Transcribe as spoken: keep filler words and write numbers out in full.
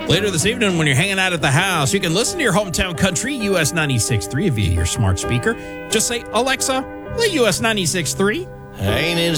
Later this evening, when you're hanging out at the house, you can listen to your hometown country, U S ninety-six point three, via your smart speaker. Just say, Alexa, play U S ninety-six point three. Ain't it